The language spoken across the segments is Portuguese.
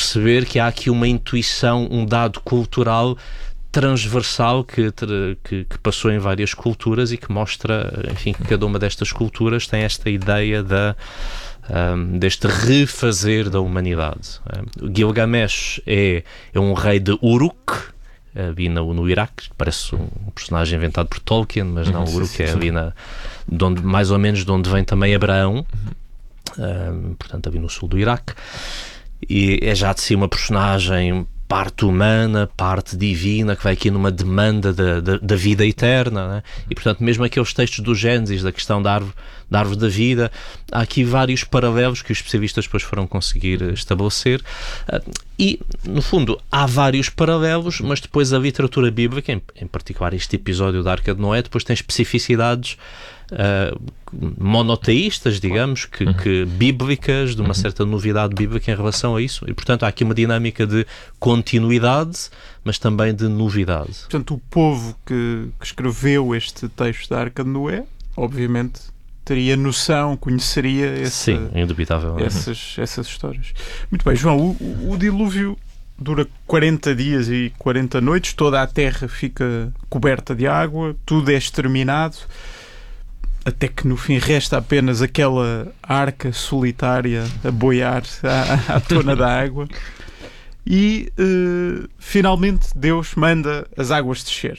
perceber que há aqui uma intuição, um dado cultural transversal que passou em várias culturas e que mostra, enfim, que cada uma destas culturas tem esta ideia deste refazer da humanidade. Gilgamesh é um rei de Uruk, ali no Iraque, parece um personagem inventado por Tolkien, mas não, Uruk é ali mais ou menos de onde vem também Abraão, portanto ali no sul do Iraque, e é já de si uma personagem parte humana, parte divina, que vai aqui numa demanda da vida eterna, né? E portanto mesmo aqueles textos do Gênesis, da questão da árvore da vida, há aqui vários paralelos que os especialistas depois foram conseguir estabelecer, e no fundo há vários paralelos, mas depois a literatura bíblica, em particular este episódio da Arca de Noé, depois tem especificidades monoteístas, digamos, que bíblicas, de uma certa novidade bíblica em relação a isso, e portanto há aqui uma dinâmica de continuidade, mas também de novidade. Portanto, o povo que escreveu este texto da Arca de Noé, obviamente, teria noção, conheceria sim, indubitavelmente, essas histórias. Muito bem, João, o dilúvio dura 40 dias e 40 noites, toda a terra fica coberta de água, tudo é exterminado, até que no fim resta apenas aquela arca solitária a boiar à tona da água, e finalmente Deus manda as águas descer.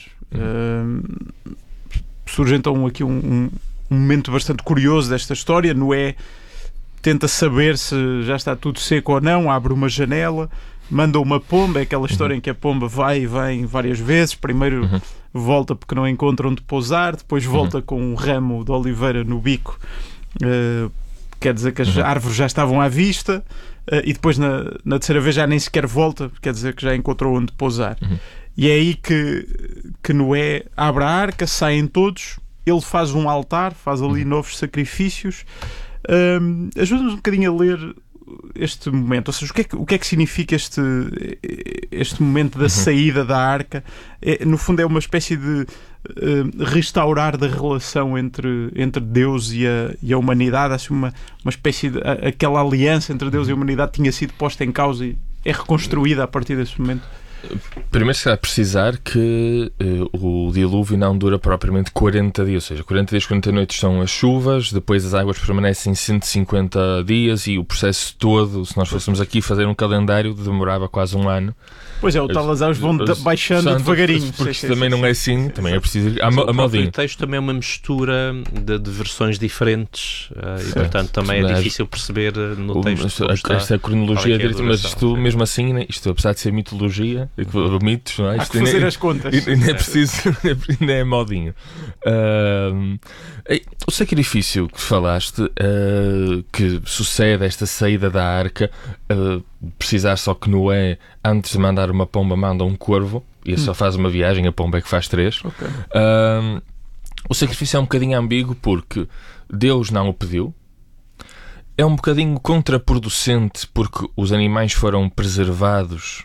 Surge então aqui um momento bastante curioso desta história. Noé tenta saber se já está tudo seco ou não, abre uma janela, manda uma pomba, é aquela história em que a pomba vai e vem várias vezes, primeiro volta porque não encontra onde pousar, depois volta com um ramo de oliveira no bico, quer dizer que as árvores já estavam à vista, e depois na terceira vez já nem sequer volta, quer dizer que já encontrou onde pousar. E é aí que Noé abre a arca, saem todos, ele faz um altar, faz ali novos sacrifícios. Ajuda-nos um bocadinho a ler este momento, ou seja, o que é que significa este momento da saída da arca? No fundo é uma espécie de restaurar da relação entre Deus e a humanidade, assim, uma espécie de aquela aliança entre Deus e a humanidade tinha sido posta em causa e é reconstruída a partir desse momento. Primeiro se calhar precisar que o dilúvio não dura propriamente 40 dias, ou seja, 40 dias, 40 noites são as chuvas, depois as águas permanecem 150 dias e o processo todo, se nós fôssemos aqui fazer um calendário, demorava quase um ano. Pois é, o tal as águas vão baixando devagarinho. Porque também não é assim, também é preciso ir a maldinho. O texto também é uma mistura de versões diferentes, e portanto também é difícil perceber no texto. Esta cronologia, mas isto mesmo assim, isto apesar de ser mitologia, mitos, não é? Há que fazer as contas. Ainda é preciso, ainda é modinho. O sacrifício que falaste, que sucede esta saída da arca, precisar só que Noé, antes de mandar uma pomba, manda um corvo, e só faz uma viagem, a pomba é que faz 3. Okay. O sacrifício é um bocadinho ambíguo porque Deus não o pediu. É um bocadinho contraproducente porque os animais foram preservados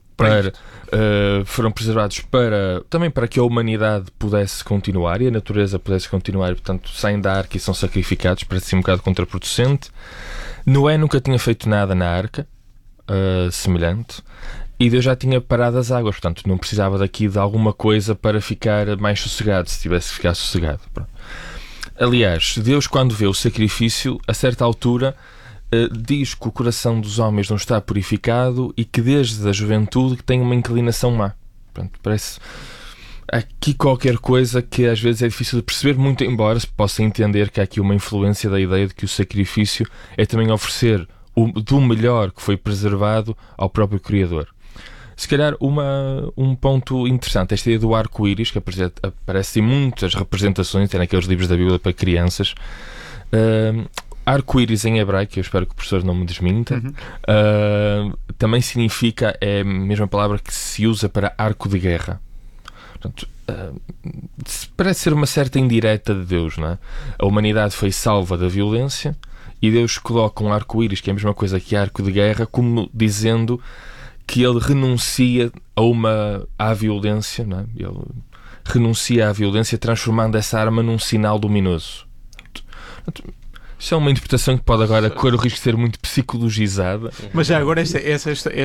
também para que a humanidade pudesse continuar e a natureza pudesse continuar, e portanto saem da arca e são sacrificados, parece ser um bocado contraproducente. Noé nunca tinha feito nada na arca semelhante, e Deus já tinha parado as águas, portanto não precisava daqui de alguma coisa para ficar mais sossegado, se tivesse que ficar sossegado. Pronto. Aliás, Deus, quando vê o sacrifício, a certa altura diz que o coração dos homens não está purificado e que desde a juventude tem uma inclinação má. Pronto, parece aqui qualquer coisa que às vezes é difícil de perceber, muito embora se possa entender que há aqui uma influência da ideia de que o sacrifício é também oferecer do melhor que foi preservado ao próprio Criador. Se calhar um ponto interessante, esta ideia do arco-íris, que aparece em muitas representações, tem naqueles livros da Bíblia para crianças. Arco-íris em hebraico, eu espero que o professor não me desminta, também significa, é a mesma palavra que se usa para arco de guerra. Portanto, parece ser uma certa indireta de Deus, não é? A humanidade foi salva da violência e Deus coloca um arco-íris, que é a mesma coisa que arco de guerra, como dizendo que ele renuncia à violência, não é? Ele renuncia à violência, transformando essa arma num sinal luminoso. Portanto, isso é uma interpretação que pode agora correr o risco de ser muito psicologizada. Mas já agora esta